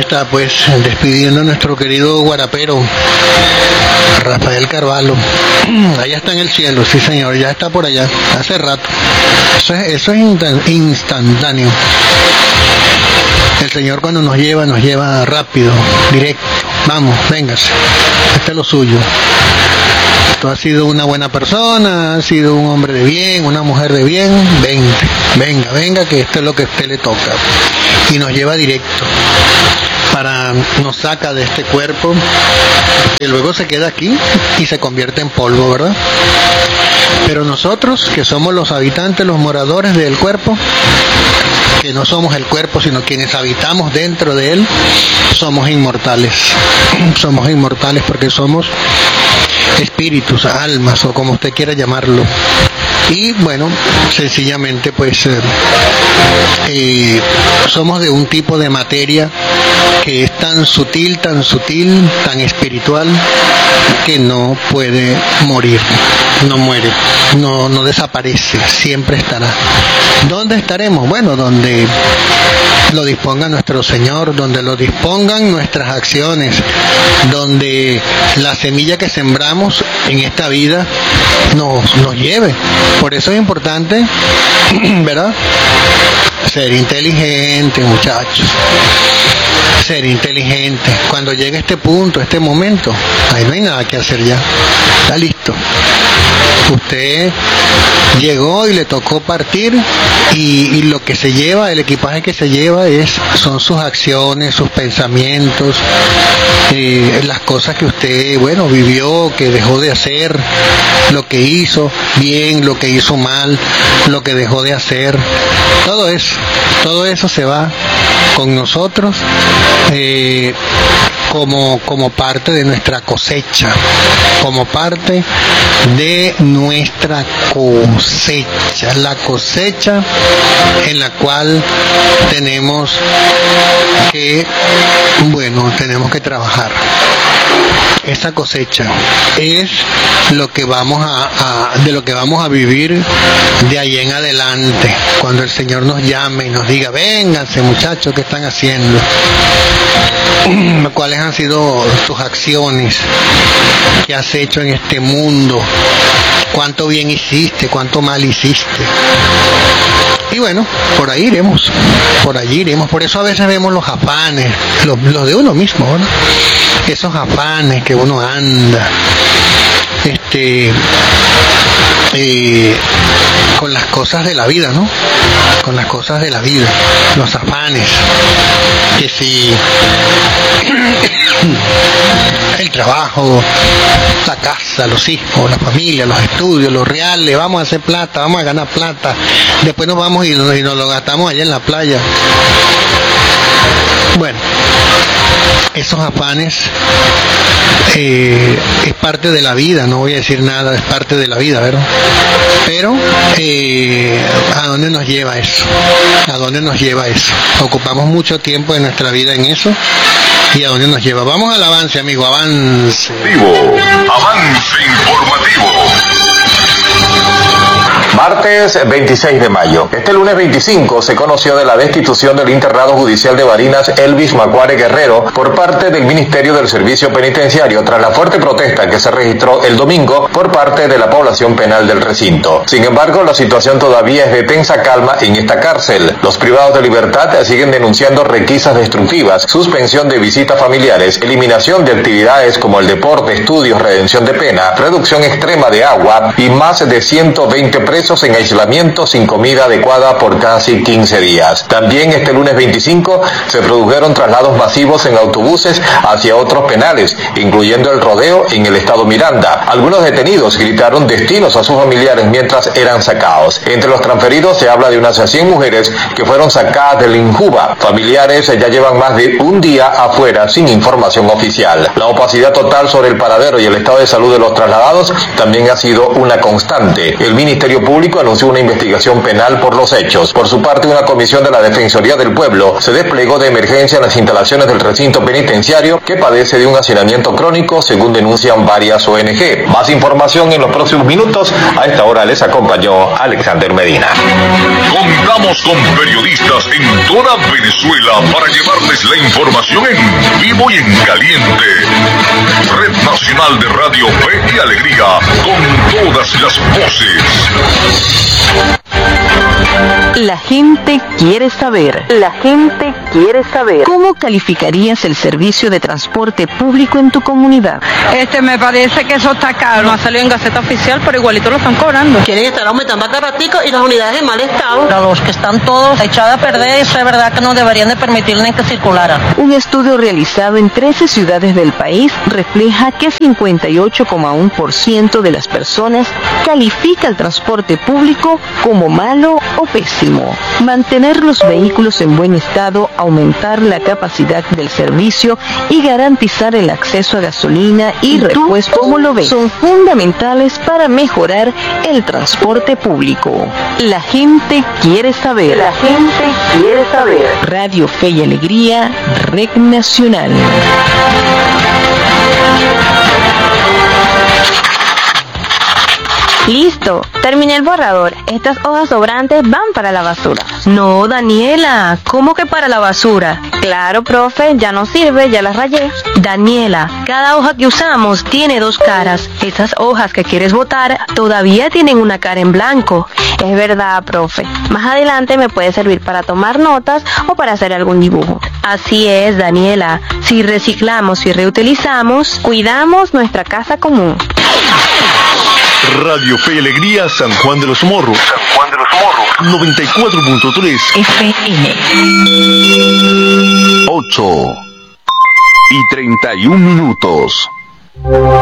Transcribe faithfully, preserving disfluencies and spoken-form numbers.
está pues despidiendo a nuestro querido guarapero Rafael Carvalho. Allá está en el cielo, sí señor, ya está por allá, hace rato. Eso es, eso es instantáneo. El Señor cuando nos lleva, nos lleva rápido, directo. Vamos, véngase, este es lo suyo. Tú has sido una buena persona, has sido un hombre de bien, una mujer de bien, venga, venga, venga, que esto es lo que a usted le toca. Y nos lleva directo, para nos saca de este cuerpo, que luego se queda aquí y se convierte en polvo, ¿verdad? Pero nosotros, que somos los habitantes, los moradores del cuerpo, que no somos el cuerpo, sino quienes habitamos dentro de él, somos inmortales. Somos inmortales porque somos espíritus, almas, o como usted quiera llamarlo. Y bueno, sencillamente pues eh, eh, somos de un tipo de materia que es tan sutil, tan sutil, tan espiritual, que no puede morir, no muere, no, no desaparece, siempre estará. ¿Dónde estaremos? Bueno, donde lo disponga nuestro Señor, donde lo dispongan nuestras acciones, donde la semilla que sembramos en esta vida nos, nos lleve. Por eso es importante, ¿verdad?, ser inteligente, muchachos. Ser inteligente. Cuando llegue este punto, este momento, ahí no hay nada que hacer ya. Está listo. Usted llegó y le tocó partir, y, y lo que se lleva, el equipaje que se lleva es, son sus acciones, sus pensamientos, eh, las cosas que usted, bueno, vivió, que dejó de hacer, lo que hizo bien, lo que hizo mal, lo que dejó de hacer, todo eso, todo eso se va con nosotros, eh, como, como parte de nuestra cosecha, como parte de nuestra cosecha, la cosecha en la cual tenemos que, bueno, tenemos que trabajar. Esa cosecha es lo que vamos a, a de lo que vamos a vivir de ahí en adelante, cuando el Señor nos llame y nos diga: vénganse muchachos, ¿qué están haciendo? ¿Cuáles han sido tus acciones? ¿Qué has hecho en este mundo? ¿Cuánto bien hiciste? ¿Cuánto mal hiciste? Y bueno, por ahí iremos, por allí iremos. Por eso a veces vemos los afanes, los, los de uno mismo, ¿no? Esos afanes que uno anda, este, eh, con las cosas de la vida, ¿no? Con las cosas de la vida, los afanes, que si el trabajo, la casa, los hijos, la familia, los estudios, los reales, vamos a hacer plata, vamos a ganar plata, después nos vamos y nos, y nos lo gastamos allá en la playa. Bueno, esos afanes eh, es parte de la vida, no voy a decir nada, es parte de la vida, ¿verdad? Pero eh, ¿a dónde nos lleva eso? ¿A dónde nos lleva eso? Ocupamos mucho tiempo de nuestra vida en eso, ¿y a dónde nos lleva? Vamos al avance, amigo, avance. Avance informativo. Martes veintiséis de mayo. Este lunes veinticinco se conoció de la destitución del internado judicial de Barinas, Elvis Macuare Guerrero, por parte del Ministerio del Servicio Penitenciario, tras la fuerte protesta que se registró el domingo por parte de la población penal del recinto. Sin embargo, la situación todavía es de tensa calma en esta cárcel. Los privados de libertad siguen denunciando requisas destructivas, suspensión de visitas familiares, eliminación de actividades como el deporte, estudios, redención de pena, reducción extrema de agua y más de ciento veinte presos en aislamiento sin comida adecuada por casi quince días. También este lunes veinticinco se produjeron traslados masivos en autobuses hacia otros penales, incluyendo el Rodeo en el estado Miranda. Algunos detenidos gritaron destinos a sus familiares mientras eran sacados. Entre los transferidos se habla de unas cien mujeres que fueron sacadas del Injuba. Familiares ya llevan más de un día afuera sin información oficial. La opacidad total sobre el paradero y el estado de salud de los trasladados también ha sido una constante. El Ministerio Público anunció una investigación penal por los hechos. Por su parte, una comisión de la Defensoría del Pueblo se desplegó de emergencia en las instalaciones del recinto penitenciario, que padece de un hacinamiento crónico, según denuncian varias O N G. Más información en los próximos minutos. A esta hora les acompañó Alexander Medina. Contamos con periodistas en toda toda Venezuela para llevarles la información en vivo y en caliente. Red Nacional de Radio Fe y Alegría, con todas las voces. La gente quiere saber. La gente quiere saber. ¿Cómo calificarías el servicio de transporte público en tu comunidad? Este, me parece que eso está caro. No ha salido en Gaceta Oficial, pero igualito lo están cobrando. Quieren estar aumentando a cada ratico y las unidades en mal estado. Para los que están todos echados a perder, eso es verdad que no deberían de permitirle que circulara. Un estudio realizado en trece ciudades del país refleja que cincuenta y ocho coma uno por ciento de las personas califica el transporte público como malo o pésimo. Mantener los vehículos en buen estado, aumentar la capacidad del servicio y garantizar el acceso a gasolina y, ¿Y repuesto, cómo lo ves? Son fundamentales para mejorar el transporte público. La gente quiere saber. La gente quiere saber. Radio Fe y Alegría, Red Nacional. Listo, terminé el borrador. Estas hojas sobrantes van para la basura. No, Daniela, ¿cómo que para la basura? Claro, profe, ya no sirve, ya las rayé. Daniela, cada hoja que usamos tiene dos caras. Esas hojas que quieres botar todavía tienen una cara en blanco. Es verdad, profe. Más adelante me puede servir para tomar notas o para hacer algún dibujo. Así es, Daniela. Si reciclamos y reutilizamos, cuidamos nuestra casa común. Radio Fe y Alegría, San Juan de los Morros. San Juan de los Morros. noventa y cuatro punto tres F M. ocho y treinta y un minutos.